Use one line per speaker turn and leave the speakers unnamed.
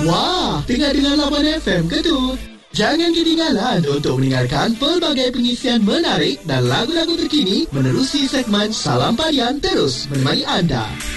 Wah, tengah dengar Lapan FM ke tu? Jangan ketinggalan untuk mendengarkan pelbagai pengisian menarik dan lagu-lagu terkini menerusi segmen Salam Parian terus menemani anda.